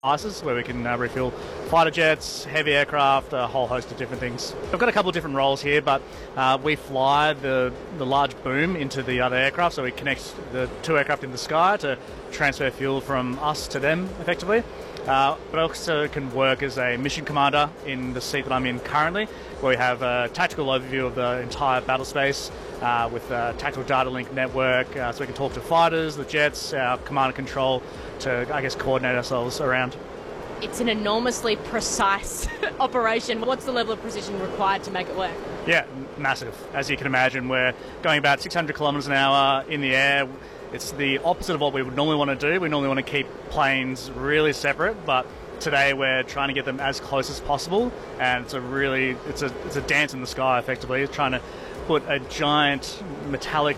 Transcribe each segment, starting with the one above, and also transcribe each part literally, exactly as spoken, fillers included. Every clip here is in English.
ICES where we can uh, refuel fighter jets, heavy aircraft, a whole host of different things. I've got a couple of different roles here, but uh, we fly the, the large boom into the other aircraft, so we connect the two aircraft in the sky to transfer fuel from us to them effectively. Uh, but I also can work as a mission commander in the seat that I'm in currently, where we have a tactical overview of the entire battle space uh, with a tactical data link network, uh, so we can talk to fighters, the jets, our command and control to, I guess, coordinate ourselves around. It's an enormously precise operation. What's the level of precision required to make it work? Yeah, massive. As you can imagine, we're going about six hundred kilometres an hour in the air. It's the opposite of what we would normally want to do. We normally want to keep planes really separate, but today we're trying to get them as close as possible, and it's a really, it's a, it's a dance in the sky effectively. It's trying to put a giant metallic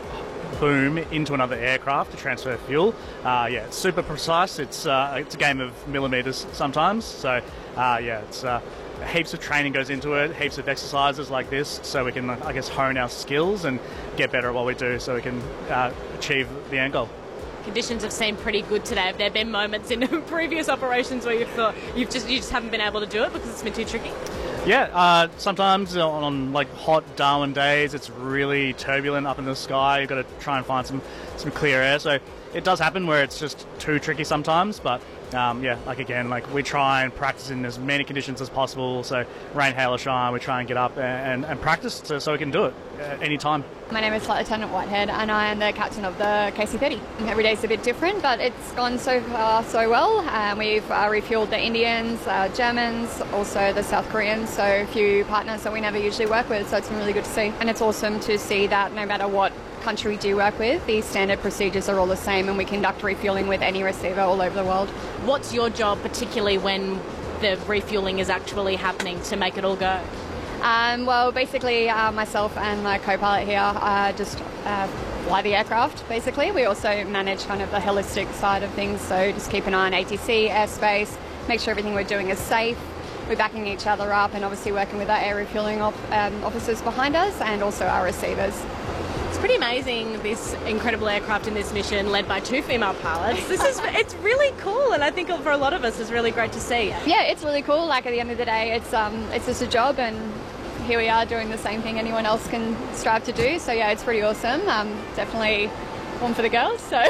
boom into another aircraft to transfer fuel. Uh, yeah, it's super precise. It's uh, it's a game of millimetres sometimes. So uh, yeah, it's uh, heaps of training goes into it, heaps of exercises like this, so we can, I guess, hone our skills and get better at what we do, so we can uh, achieve the end goal. Conditions have seemed pretty good today. Have there been moments in previous operations where you've thought you've just you just haven't been able to do it because it's been too tricky? Yeah, uh, sometimes on, on like hot Darwin days, it's really turbulent up in the sky. You've got to try and find some, some clear air. So it does happen where it's just too tricky sometimes. But um, yeah, like again, like we try and practice in as many conditions as possible. So rain, hail or shine, we try and get up and, and practice so, so we can do it at any time. My name is Flight Lieutenant Whitehead and I am the captain of the K C thirty. Every day is a bit different, but it's gone so far so well. Um, we've uh, refueled the Indians, uh, Germans, also the South Koreans, so a few partners that we never usually work with, so it's been really good to see. And it's awesome to see that no matter what country we do work with, the standard procedures are all the same and we conduct refueling with any receiver all over the world. What's your job, particularly when the refueling is actually happening, to make it all go? Um, well, basically, uh, myself and my co-pilot here uh, just uh, fly the aircraft, basically. We also manage kind of the holistic side of things, so just keep an eye on A T C, airspace, make sure everything we're doing is safe. We're backing each other up and obviously working with our air refueling op- um, officers behind us and also our receivers. It's pretty amazing, this incredible aircraft in this mission, led by two female pilots. This is, it's really cool, and I think for a lot of us it's really great to see. Yeah, it's really cool. Like, at the end of the day, it's um, it's just a job, and here we are doing the same thing anyone else can strive to do. So yeah, it's pretty awesome. Um, definitely one for the girls. So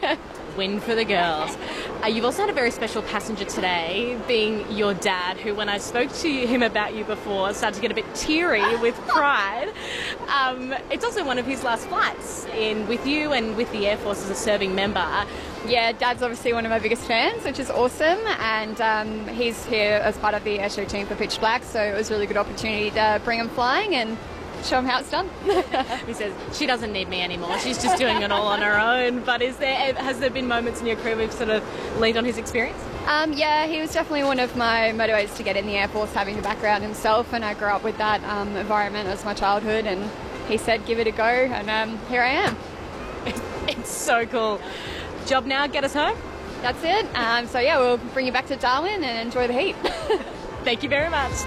win for the girls. Uh, you've also had a very special passenger today, being your dad, who, when I spoke to him about you before, started to get a bit teary with pride. Um, it's also one of his last flights in with you and with the Air Force as a serving member. Yeah, Dad's obviously one of my biggest fans, which is awesome, and um, he's here as part of the airshow team for Pitch Black, so it was a really good opportunity to bring him flying and show him how it's done. He says she doesn't need me anymore, she's just doing it all on her own. But is there has there been moments in your career where you've sort of leaned on his experience? Um, yeah, he was definitely one of my motivators to get in the Air Force, having the background himself, and I grew up with that um, environment as my childhood, and he said give it a go, and um, here I am. It's so cool. Job now, get us home? That's it. Um, so yeah, we'll bring you back to Darwin and enjoy the heat. Thank you very much.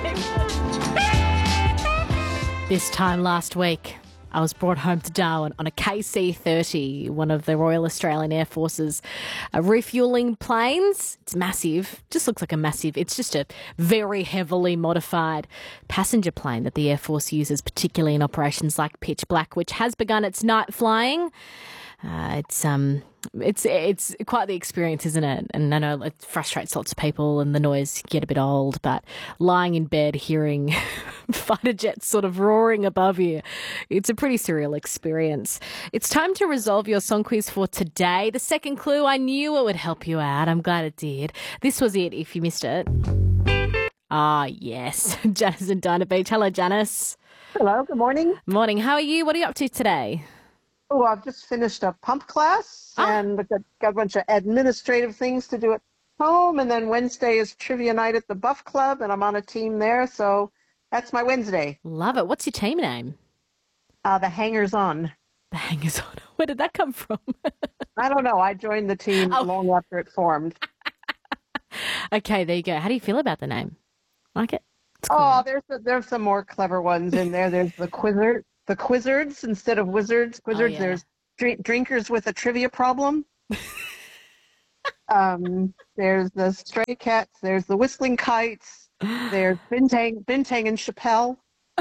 This time last week, I was brought home to Darwin on a K C thirty, one of the Royal Australian Air Force's uh, refuelling planes. It's massive, just looks like a massive, it's just a very heavily modified passenger plane that the Air Force uses, particularly in operations like Pitch Black, which has begun its night flying. Uh, it's um, it's it's quite the experience, isn't it? And I know it frustrates lots of people, and the noise get a bit old. But lying in bed, hearing fighter jets sort of roaring above you, it's a pretty surreal experience. It's time to resolve your song quiz for today. The second clue, I knew it would help you out. I'm glad it did. This was it. If you missed it, ah yes, Janice and Dinah Beach. Hello, Janice. Hello. Good morning. Morning. How are you? What are you up to today? Oh, I've just finished a pump class oh. and got, got a bunch of administrative things to do at home. And then Wednesday is trivia night at the Buff Club, and I'm on a team there. So that's my Wednesday. Love it. What's your team name? Uh, the Hangers On. The Hangers On. Where did that come from? I don't know. I joined the team oh. long after it formed. Okay, there you go. How do you feel about the name? Like it? Cool. Oh, there's a, there's some more clever ones in there. There's the Quizzard. The Quizzards instead of Wizards. Quizzards, oh, yeah. There's drink, drinkers with a trivia problem. Um, there's the Stray Cats. There's the Whistling Kites. There's Bintang, Bintang and Chappelle.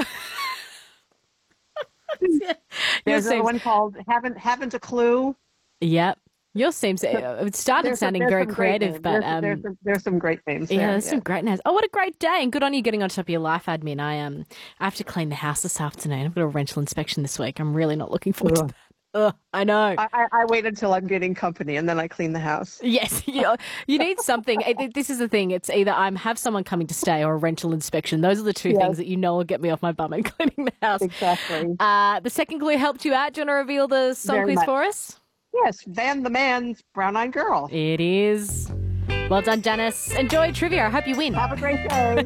There's another one called Haven't Haven't a Clue. Yep. Yours seems it started There's sounding some, very some creative, names. but there's, um, there's, some, there's some great names. yeah, there, there's yeah. some great names. Oh, what a great day! And good on you getting on top of your life admin. I um, I have to clean the house this afternoon. I've got a rental inspection this week. I'm really not looking forward Ugh. to that. Ugh, I know. I, I, I wait until I'm getting company and then I clean the house. Yes, you, you need something. It- This is the thing. It's either I'm have someone coming to stay or a rental inspection. Those are the two Yes. things that you know will get me off my bum and cleaning the house. Exactly. Uh, the second clue helped you out. Do you want to reveal the song Very quiz much. for us? Yes, Van the Man's Brown Eyed Girl. It is. Well done, Janice. Enjoy trivia. I hope you win. Have a great day.